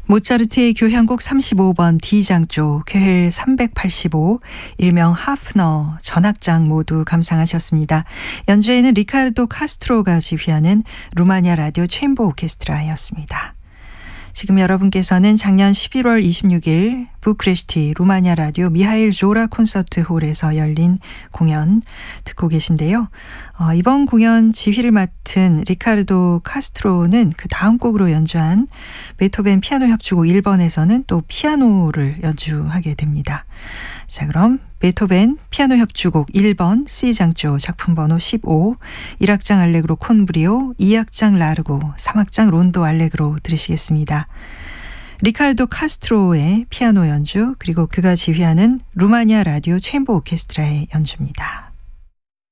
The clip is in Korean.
모차르트의 교향곡 35번 D장조, 쾌헬 385, 일명 하프너, 전악장 모두 감상하셨습니다. 연주에는 리카르도 카스트로가 지휘하는 루마니아 라디오 챔버 오케스트라였습니다. 지금 여러분께서는 작년 11월 26일 부크레슈티 루마니아 라디오 미하일 조라 콘서트 홀에서 열린 공연 듣고 계신데요. 이번 공연 지휘를 맡은 리카르도 카스트로는 그 다음 곡으로 연주한 베토벤 피아노 협주곡 1번에서는 또 피아노를 연주하게 됩니다. 자, 그럼 베토벤 피아노 협주곡 1번 C장조 작품 번호 15, 1악장 알레그로 콘브리오, 2악장 라르고, 3악장 론도 알레그로 들으시겠습니다. 리카르도 카스트로의 피아노 연주, 그리고 그가 지휘하는 루마니아 라디오 챔버 오케스트라의 연주입니다.